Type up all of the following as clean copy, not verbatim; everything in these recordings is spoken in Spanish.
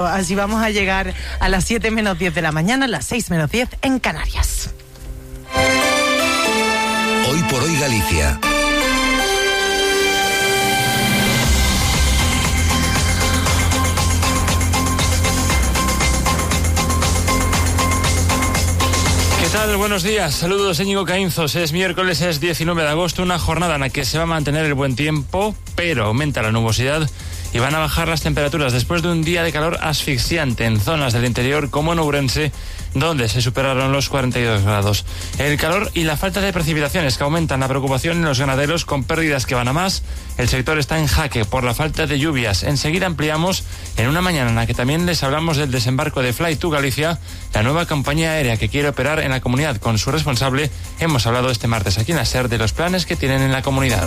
Así vamos a llegar a las 7 menos 10 de la mañana, las 6 menos 10 en Canarias. Hoy por hoy Galicia. ¿Qué tal? Buenos días. Saludos, Íñigo Caínzos. Es miércoles, es 19 de agosto, una jornada en la que se va a mantener el buen tiempo, pero aumenta la nubosidad y van a bajar las temperaturas después de un día de calor asfixiante en zonas del interior como en Ourense, donde se superaron los 42 grados. El calor y la falta de precipitaciones que aumentan la preocupación en los ganaderos con pérdidas que van a más. El sector está en jaque por la falta de lluvias. Enseguida ampliamos en una mañana en la que también les hablamos del desembarco de Fly to Galicia, la nueva compañía aérea que quiere operar en la comunidad con su responsable. Hemos hablado este martes aquí en la SER de los planes que tienen en la comunidad.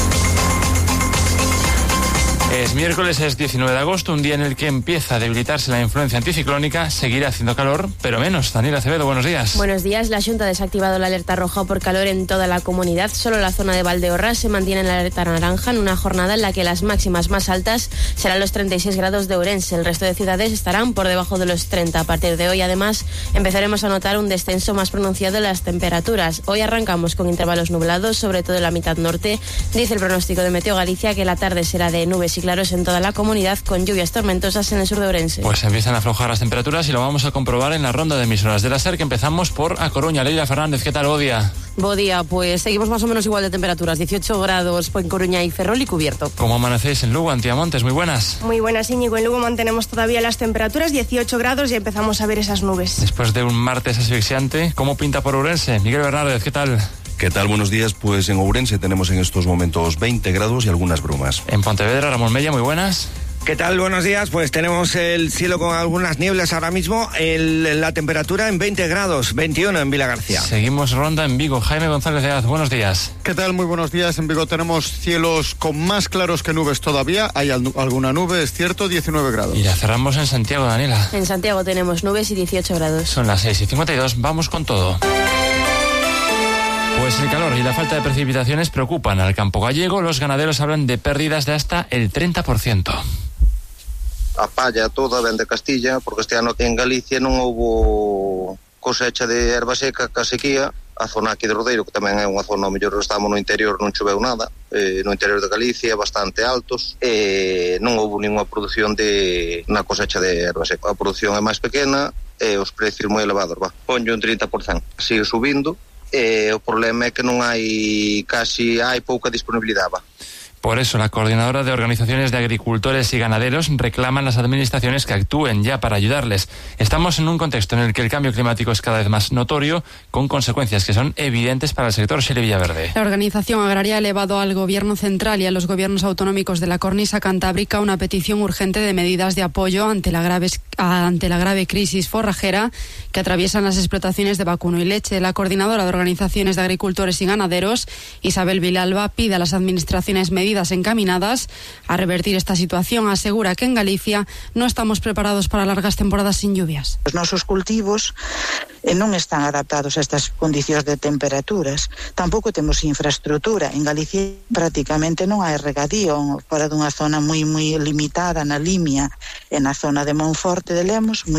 Es miércoles, es 19 de agosto, un día en el que empieza a debilitarse la influencia anticiclónica. Seguirá haciendo calor, pero menos. Daniela Acevedo, buenos días. Buenos días. La Xunta ha desactivado la alerta roja por calor en toda la comunidad. Solo la zona de Valdeorras se mantiene en la alerta naranja en una jornada en la que las máximas más altas serán los 36 grados de Ourense. El resto de ciudades estarán por debajo de los 30. A partir de hoy, además, empezaremos a notar un descenso más pronunciado en las temperaturas. Hoy arrancamos con intervalos nublados, sobre todo en la mitad norte. Dice el pronóstico de Meteo Galicia que la tarde será de nubes y claros en toda la comunidad, con lluvias tormentosas en el sur de Ourense. Pues empiezan a aflojar las temperaturas y lo vamos a comprobar en la ronda de emisoras de la SER, que empezamos por A Coruña. Leila Fernández, ¿qué tal? Bodía. Bodía, pues seguimos más o menos igual de temperaturas, 18 grados en Coruña y Ferrol y cubierto. ¿Cómo amanecéis en Lugo, Antiamontes? Muy buenas. Muy buenas, Íñigo. En Lugo mantenemos todavía las temperaturas, 18 grados, y empezamos a ver esas nubes. Después de un martes asfixiante, ¿cómo pinta por Ourense? Miguel Bernárdez, ¿qué tal? ¿Qué tal? Buenos días. Pues en Ourense tenemos en estos momentos 20 grados y algunas brumas. En Pontevedra, Ramón Mella, muy buenas. ¿Qué tal? Buenos días. Pues tenemos el cielo con algunas nieblas ahora mismo. La temperatura en 20 grados, 21 en Vilagarcía. Seguimos ronda en Vigo. Jaime González de Az, buenos días. ¿Qué tal? Muy buenos días. En Vigo tenemos cielos con más claros que nubes todavía. Hay alguna nube, es cierto, 19 grados. Y la cerramos en Santiago, Daniela. En Santiago tenemos nubes y 18 grados. Son las 6:52. Vamos con todo. Pues el calor y la falta de precipitaciones preocupan al campo gallego. Los ganaderos hablan de pérdidas de hasta el 30%. A palla toda ven de Castilla, porque este ano en Galicia non houbo cosecha de erva seca ca sequía. A zona aquí de Rodeiro, que tamén é unha zona, mellor estamos no interior, non choveu nada, no interior de Galicia, bastante altos, non houbo ninguna produción na cosecha de erva seca. A produción é máis pequena e os precios moi elevados, ponlle un 30%. Sigue subindo, o problema é que non hai pouca disponibilidade, Por eso, la Coordinadora de Organizaciones de Agricultores y Ganaderos reclama a las administraciones que actúen ya para ayudarles. Estamos en un contexto en el que el cambio climático es cada vez más notorio, con consecuencias que son evidentes para el sector. Xere Villaverde. La organización agraria ha elevado al Gobierno central y a los gobiernos autonómicos de la cornisa cantábrica una petición urgente de medidas de apoyo ante la grave crisis forrajera que atraviesan las explotaciones de vacuno y leche. La Coordinadora de Organizaciones de Agricultores y Ganaderos, Isabel Vilalba, pide a las administraciones medidas encaminadas a revertir esta situación. Asegura que en Galicia no estamos preparados para largas temporadas sin lluvias. Os nosos cultivos non están adaptados a estas condicións de temperaturas. Tampouco temos infraestructura. En Galicia prácticamente non hai regadío, fora dunha zona moi limitada na Limia e na zona de Monforte de Lemos,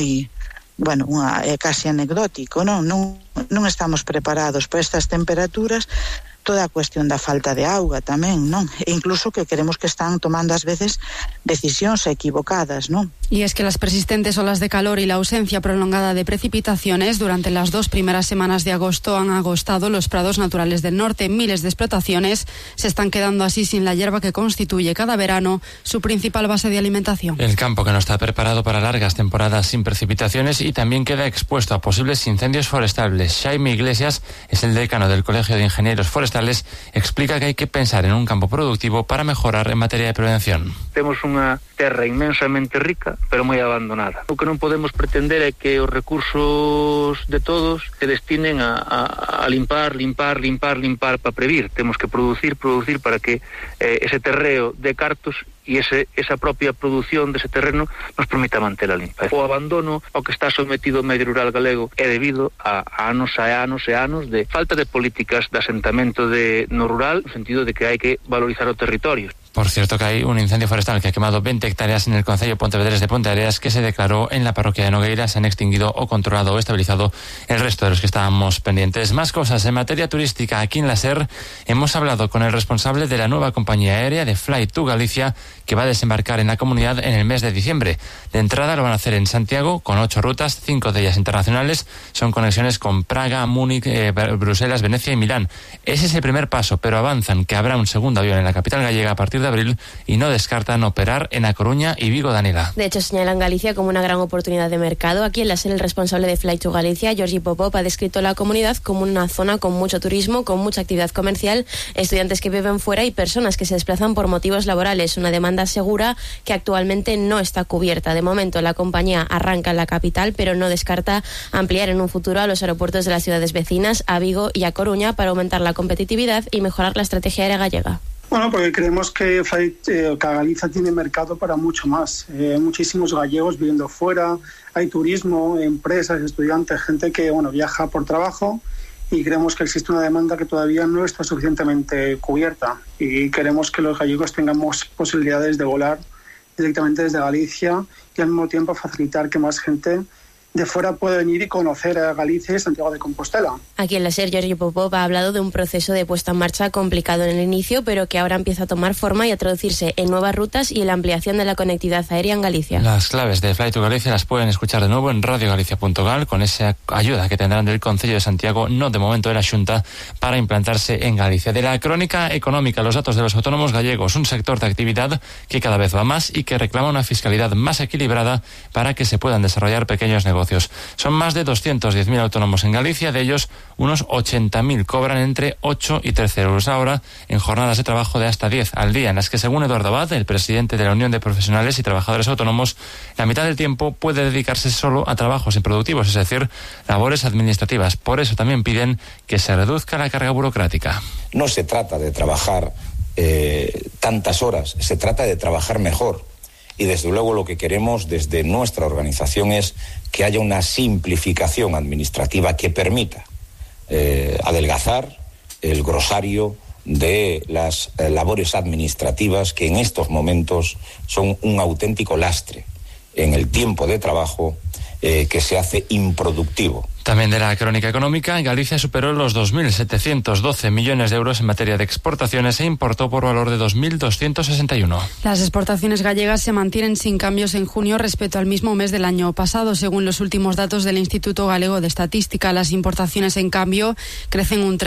é casi anecdótico, non estamos preparados para estas temperaturas. Toda a cuestión da falta de auga tamén, non? E incluso que queremos que están tomando ás veces decisións equivocadas, non? Y es que las persistentes olas de calor y la ausencia prolongada de precipitaciones durante las 2 primeras semanas de agosto han agostado los prados naturales del norte. Miles de explotaciones se están quedando así sin la hierba que constituye cada verano su principal base de alimentación. El campo que no está preparado para largas temporadas sin precipitaciones y también queda expuesto a posibles incendios forestales. Jaime Iglesias es el decano del Colegio de Ingenieros Forestales. Explica que hay que pensar en un campo productivo para mejorar en materia de prevención. Temos unha terra inmensamente rica, pero moi abandonada. O que non podemos pretender é que os recursos de todos se destinen a limpar para previr. Temos que producir para que ese terreo de cartos e esa propia produción dese terreno nos permita manter a limpa. O abandono ao que está sometido o medio rural galego é debido a anos de falta de políticas de asentamento no rural, no sentido de que hai que valorizar o territorio. Por cierto que hay un incendio forestal que ha quemado 20 hectáreas en el concello Pontevedrés de Ponteareas que se declaró en la parroquia de Nogueira. Se han extinguido o controlado o estabilizado el resto de los que estábamos pendientes. Más cosas en materia turística. Aquí en la SER hemos hablado con el responsable de la nueva compañía aérea de Fly2Galicia que va a desembarcar en la comunidad en el mes de diciembre. De entrada lo van a hacer en Santiago con 8 rutas, 5 de ellas internacionales. Son conexiones con Praga, Múnich, Bruselas, Venecia y Milán. Ese es el primer paso, pero avanzan que habrá un segundo avión en la capital gallega a partir de abril y no descartan operar en A Coruña y Vigo. Daniela. De hecho, señalan Galicia como una gran oportunidad de mercado. Aquí en la SER el responsable de Fly2Galicia, Georgi Popov, ha descrito la comunidad como una zona con mucho turismo, con mucha actividad comercial, estudiantes que viven fuera y personas que se desplazan por motivos laborales. Una demanda segura que actualmente no está cubierta. De momento, la compañía arranca en la capital, pero no descarta ampliar en un futuro a los aeropuertos de las ciudades vecinas, a Vigo y a Coruña, para aumentar la competitividad y mejorar la estrategia aérea gallega. Bueno, porque creemos que Galicia tiene mercado para mucho más. Muchísimos gallegos viviendo fuera, hay turismo, empresas, estudiantes, gente que viaja por trabajo, y creemos que existe una demanda que todavía no está suficientemente cubierta, y queremos que los gallegos tengamos posibilidades de volar directamente desde Galicia y al mismo tiempo facilitar que más gente de fuera puede venir y conocer a Galicia y Santiago de Compostela. Aquí en la SER, Georgi Popov ha hablado de un proceso de puesta en marcha complicado en el inicio, pero que ahora empieza a tomar forma y a traducirse en nuevas rutas y en la ampliación de la conectividad aérea en Galicia. Las claves de Fly2Galicia las pueden escuchar de nuevo en radiogalicia.gal con esa ayuda que tendrán del Concello de Santiago, no de momento de la Xunta, para implantarse en Galicia. De la crónica económica, los datos de los autónomos gallegos, un sector de actividad que cada vez va más y que reclama una fiscalidad más equilibrada para que se puedan desarrollar pequeños negocios. Son más de 210.000 autónomos en Galicia, de ellos unos 80.000 cobran entre 8 y 13 euros ahora en jornadas de trabajo de hasta 10 al día, en las que, según Eduardo Abad, el presidente de la Unión de Profesionales y Trabajadores Autónomos, la mitad del tiempo puede dedicarse solo a trabajos improductivos, es decir, labores administrativas. Por eso también piden que se reduzca la carga burocrática. No se trata de trabajar tantas horas, se trata de trabajar mejor. Y desde luego lo que queremos desde nuestra organización es que haya una simplificación administrativa que permita adelgazar el grosario de las labores administrativas que en estos momentos son un auténtico lastre en el tiempo de trabajo que se hace improductivo. También de la crónica económica, Galicia superó los 2.712 millones de euros en materia de exportaciones e importó por valor de 2.261. Las exportaciones gallegas se mantienen sin cambios en junio respecto al mismo mes del año pasado. Según los últimos datos del Instituto Galego de Estadística, las importaciones, en cambio, crecen un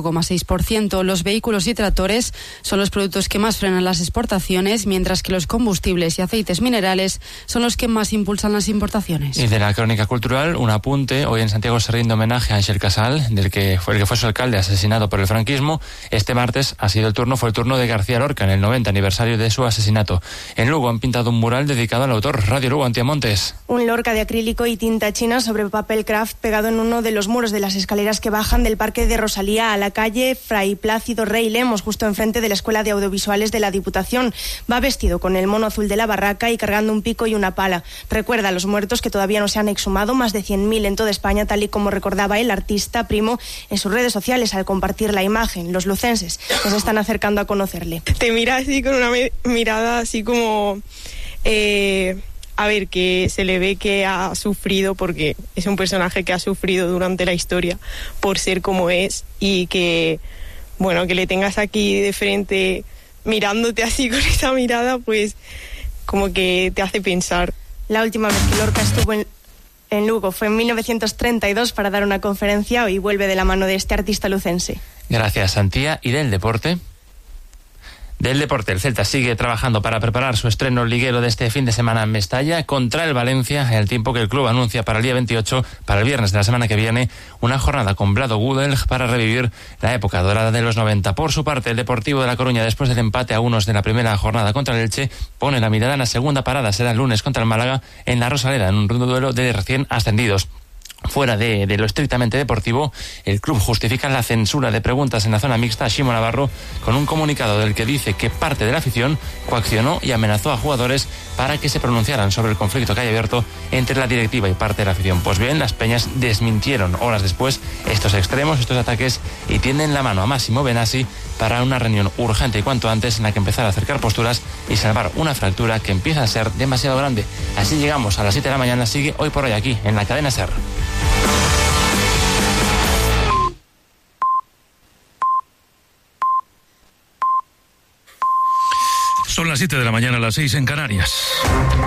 35,6%. Los vehículos y tractores son los productos que más frenan las exportaciones, mientras que los combustibles y aceites minerales son los que más impulsan las importaciones. Y de la crónica cultural, un apunte. Hoy en Santiago se rinde homenaje a Ángel Casal, el que fue su alcalde asesinado por el franquismo. Este martes fue el turno de García Lorca en el 90 aniversario de su asesinato. En Lugo han pintado un mural dedicado al autor. Radio Lugo, Antiamontes. Un Lorca de acrílico y tinta china sobre papel craft pegado en uno de los muros de las escaleras que bajan del Parque de Rosalía a la calle Fray Plácido Rey Lemos, justo enfrente de la Escuela de Audiovisuales de la Diputación. Va vestido con el mono azul de la barraca y cargando un pico y una pala. Recuerda a los muertos que todavía no se han exhumado, más de 100.000 en toda España, tal y como recordaba el artista Primo en sus redes sociales al compartir la imagen. Los lucenses que se están acercando a conocerle. Te mira así con una mirada así como... a ver, que se le ve que ha sufrido, porque es un personaje que ha sufrido durante la historia por ser como es, y que, bueno, que le tengas aquí de frente mirándote así con esa mirada, pues como que te hace pensar. La última vez que Lorca estuvo en Lugo fue en 1932 para dar una conferencia y vuelve de la mano de este artista lucense. Gracias, Santía. ¿Y del deporte? Del deporte, el Celta sigue trabajando para preparar su estreno liguero de este fin de semana en Mestalla contra el Valencia, al tiempo que el club anuncia para el día 28, para el viernes de la semana que viene, una jornada con Vlado Gudel para revivir la época dorada de los 90. Por su parte, el Deportivo de La Coruña, después del empate a unos de la primera jornada contra el Elche, pone la mirada en la segunda parada. Será el lunes contra el Málaga en la Rosaleda, en un duelo de recién ascendidos. Fuera de lo estrictamente deportivo, el club justifica la censura de preguntas en la zona mixta a Ximo Navarro con un comunicado del que dice que parte de la afición coaccionó y amenazó a jugadores para que se pronunciaran sobre el conflicto que hay abierto entre la directiva y parte de la afición. Pues bien, las peñas desmintieron horas después estos extremos, estos ataques, y tienden la mano a Massimo Benassi para una reunión urgente y cuanto antes en la que empezar a acercar posturas y salvar una fractura que empieza a ser demasiado grande. Así llegamos a las 7 de la mañana. Sigue Hoy por Hoy aquí en la cadena SER. Son las 7 de la mañana, las 6 en Canarias.